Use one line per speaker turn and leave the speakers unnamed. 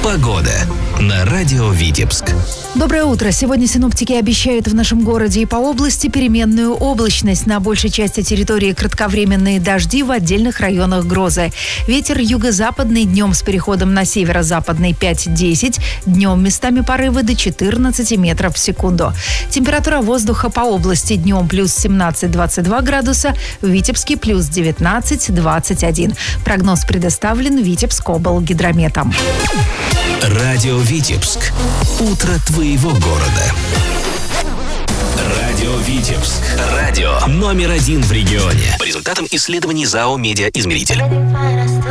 Погода на радио Витебск.
Доброе утро. Сегодня синоптики обещают в нашем городе и по области переменную облачность. На большей части территории кратковременные дожди, в отдельных районах грозы. Ветер юго-западный, днем с переходом на северо-западный 5-10. Днем местами порывы до 14 метров в секунду. Температура воздуха по области днем плюс 17-22 градуса, в Витебске плюс 19-21. Прогноз предоставлен Витебскоблгидрометом.
Радио Витебск. Утро твоего города. Радио Витебск. Радио номер 1 в регионе. По результатам исследований ЗАО «Медиаизмеритель».